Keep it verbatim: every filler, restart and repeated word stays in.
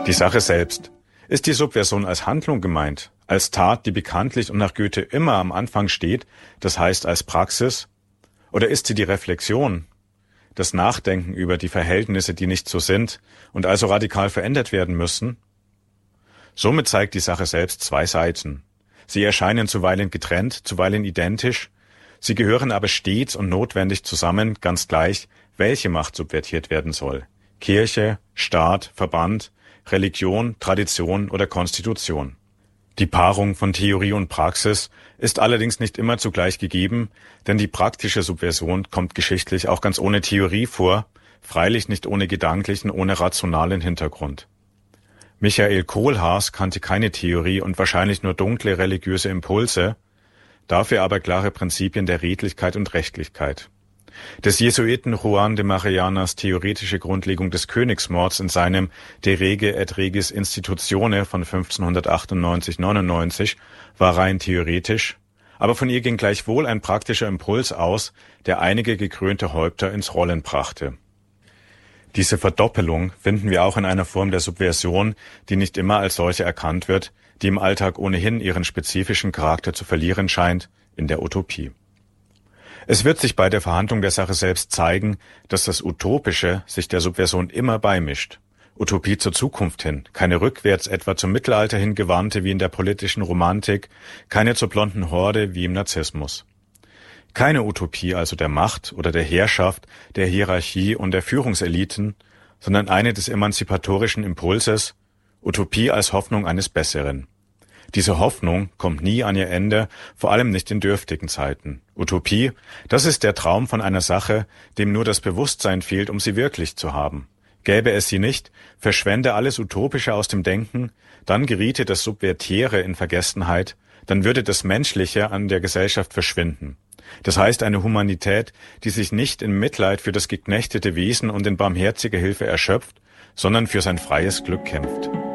Die Sache selbst. Ist die Subversion als Handlung gemeint, als Tat, die bekanntlich und nach Goethe immer am Anfang steht, das heißt als Praxis? Oder ist sie die Reflexion, das Nachdenken über die Verhältnisse, die nicht so sind und also radikal verändert werden müssen? Somit zeigt die Sache selbst zwei Seiten. Sie erscheinen zuweilen getrennt, zuweilen identisch, sie gehören aber stets und notwendig zusammen, ganz gleich, welche Macht subvertiert werden soll. Kirche, Staat, Verband, Religion, Tradition oder Konstitution. Die Paarung von Theorie und Praxis ist allerdings nicht immer zugleich gegeben, denn die praktische Subversion kommt geschichtlich auch ganz ohne Theorie vor, freilich nicht ohne gedanklichen, ohne rationalen Hintergrund. Michael Kohlhaas kannte keine Theorie und wahrscheinlich nur dunkle religiöse Impulse, dafür aber klare Prinzipien der Redlichkeit und Rechtlichkeit. Des Jesuiten Juan de Marianas theoretische Grundlegung des Königsmords in seinem De Rege et Regis Institutione von fünfzehnhundertachtundneunzig neunundneunzig war rein theoretisch, aber von ihr ging gleichwohl ein praktischer Impuls aus, der einige gekrönte Häupter ins Rollen brachte. Diese Verdoppelung finden wir auch in einer Form der Subversion, die nicht immer als solche erkannt wird, die im Alltag ohnehin ihren spezifischen Charakter zu verlieren scheint, in der Utopie. Es wird sich bei der Verhandlung der Sache selbst zeigen, dass das Utopische sich der Subversion immer beimischt. Utopie zur Zukunft hin, keine rückwärts etwa zum Mittelalter hin gewandte wie in der politischen Romantik, keine zur blonden Horde wie im Narzissmus. Keine Utopie also der Macht oder der Herrschaft, der Hierarchie und der Führungseliten, sondern eine des emanzipatorischen Impulses, Utopie als Hoffnung eines Besseren. Diese Hoffnung kommt nie an ihr Ende, vor allem nicht in dürftigen Zeiten. Utopie, das ist der Traum von einer Sache, dem nur das Bewusstsein fehlt, um sie wirklich zu haben. Gäbe es sie nicht, verschwände alles Utopische aus dem Denken, dann geriete das Subvertiere in Vergessenheit, dann würde das Menschliche an der Gesellschaft verschwinden. Das heißt eine Humanität, die sich nicht in Mitleid für das geknechtete Wesen und in barmherziger Hilfe erschöpft, sondern für sein freies Glück kämpft.